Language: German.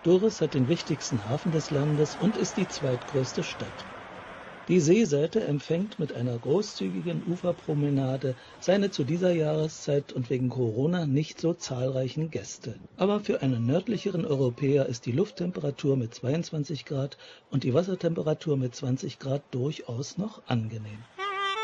Durrës hat den wichtigsten Hafen des Landes und ist die zweitgrößte Stadt. Die Seeseite empfängt mit einer großzügigen Uferpromenade seine zu dieser Jahreszeit und wegen Corona nicht so zahlreichen Gäste. Aber für einen nördlicheren Europäer ist die Lufttemperatur mit 22 Grad und die Wassertemperatur mit 20 Grad durchaus noch angenehm.